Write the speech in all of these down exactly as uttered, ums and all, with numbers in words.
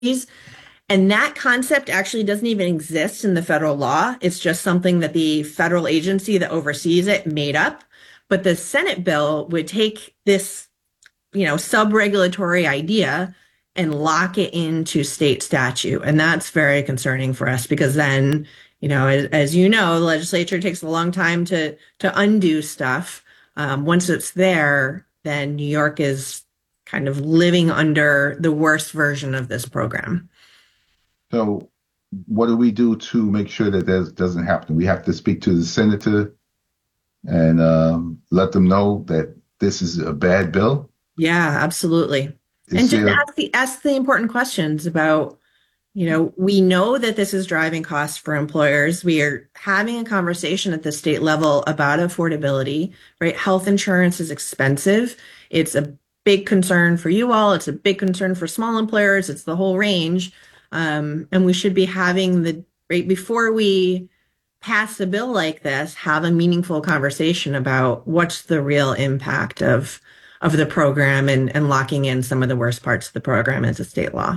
And that concept actually doesn't even exist in the federal law. It's just something that the federal agency that oversees it made up. But the Senate bill would take this, you know, sub-regulatory idea and lock it into state statute. And that's very concerning for us because then, you know, as, as you know, the legislature takes a long time to to undo stuff. Um, once it's there, then New York is kind of living under the worst version of this program. So what do we do to make sure that that doesn't happen? We have to speak to the senator and um, let them know that this is a bad bill. Yeah, absolutely. And Is just there ask the ask the important questions about, you know, we know that this is driving costs for employers. We are having a conversation at the state level about affordability, right? Health insurance is expensive. It's a big concern for you all. It's a big concern for small employers. It's the whole range. Um, and we should be having the, right before we pass a bill like this, have a meaningful conversation about what's the real impact of of the program and, and locking in some of the worst parts of the program as a state law.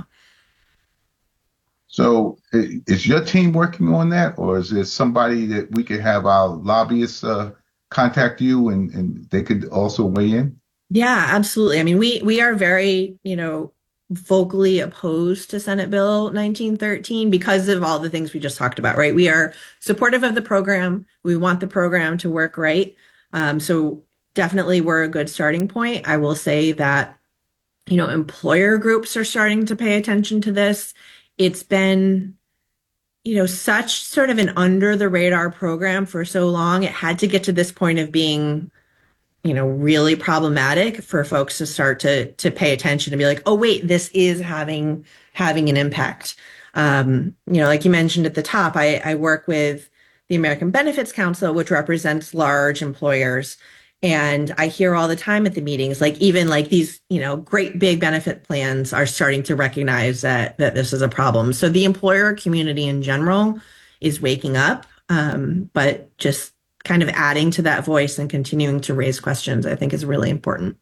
so i- is your team working on that, or is there somebody that we could have our lobbyists uh, contact you and, and they could also weigh in? Yeah, absolutely. I mean, we we are very, you know, vocally opposed to Senate Bill nineteen thirteen because of all the things we just talked about, right? We are supportive of the program. We want the program to work right. Um, so definitely we're a good starting point. I will say that, you know, employer groups are starting to pay attention to this. It's been, you know, such sort of an under the radar program for so long. It had to get to this point of being, you know, really problematic for folks to start to to pay attention and be like, oh wait, this is having having an impact. Um, you know, like you mentioned at the top, I, I work with the American Benefits Council, which represents large employers. And I hear all the time at the meetings, like even like these, you know, great big benefit plans are starting to recognize that that this is a problem. So the employer community in general is waking up, um, but just kind of adding to that voice and continuing to raise questions, I think is really important.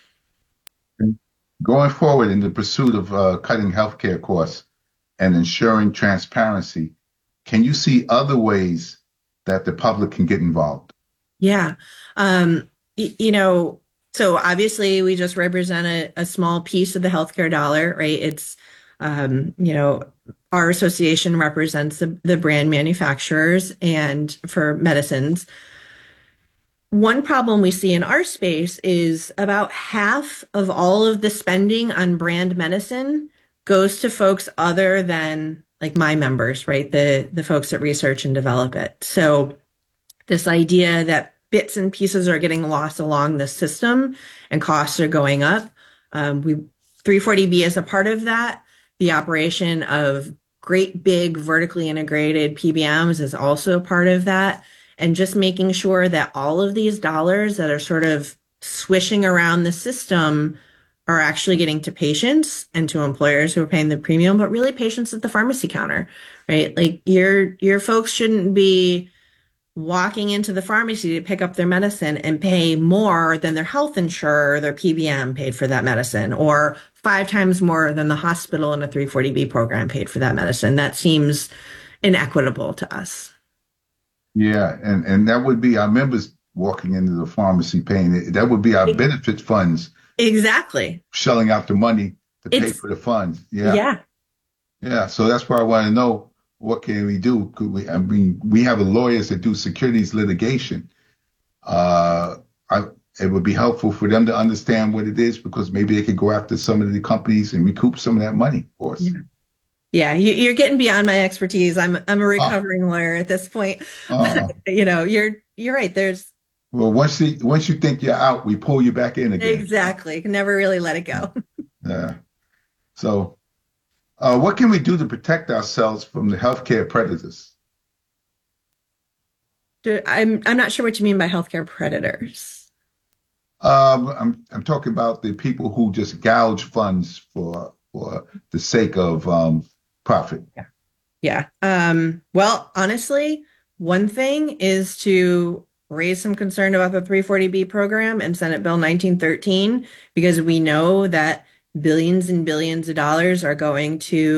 Going forward in the pursuit of uh, cutting healthcare costs and ensuring transparency, can you see other ways that the public can get involved? Yeah. Um, y- you know, so obviously we just represent a, a small piece of the healthcare dollar, right? It's, um, you know, our association represents the, the brand manufacturers and for medicines. One problem we see in our space is about half of all of the spending on brand medicine goes to folks other than like my members, right? The the folks that research and develop it. So this idea that bits and pieces are getting lost along the system and costs are going up. Um, we three forty B is a part of that. The operation of great big vertically integrated P B Ms is also a part of that. And just making sure that all of these dollars that are sort of swishing around the system are actually getting to patients and to employers who are paying the premium, but really patients at the pharmacy counter, right? Like your your folks shouldn't be walking into the pharmacy to pick up their medicine and pay more than their health insurer, their P B M paid for that medicine, or five times more than the hospital in a three forty B program paid for that medicine. That seems inequitable to us. Yeah, and and that would be our members walking into the pharmacy paying it. That would be our benefit funds Exactly. shelling out the money to pay It's, for the funds. Yeah, yeah, yeah. So that's why I want to know what can we do? Could we? I mean, we have lawyers that do securities litigation. Uh, I, it would be helpful for them to understand what it is because maybe they could go after some of the companies and recoup some of that money for us. yeah. Yeah, you, you're getting beyond my expertise. I'm I'm a Uh, recovering lawyer at this point. uh, You know, you're you're right. There's well, once you once you think you're out, we pull you back in again. exactly. Can never really let it go. Yeah. So, uh, what can we do to protect ourselves from the healthcare predators? Do- I'm I'm not sure what you mean by healthcare predators. Um, I'm I'm talking about the people who just gouge funds for for the sake of um, profit. Yeah. Um, well, honestly, one thing is to raise some concern about the three forty B program and Senate Bill nineteen thirteen, because we know that billions and billions of dollars are going to